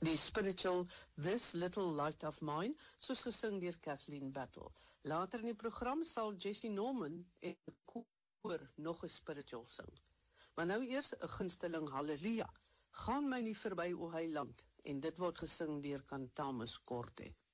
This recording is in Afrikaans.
Die spiritual This Little Light of Mine, soos gesing deur Kathleen Battle. Later in die program sal Jessie Norman en koor nog 'n spiritual sing. Maar nou eers 'n gunsteling Halleluja. Gaan my nie verby o heiland, en dit word gesing deur Cantamus Corte.